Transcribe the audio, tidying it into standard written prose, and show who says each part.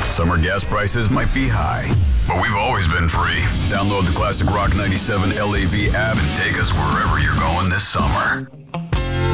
Speaker 1: Summer gas prices might be high, but we've always been free. Download the Classic Rock 97 LAV app and take us wherever you're going this summer.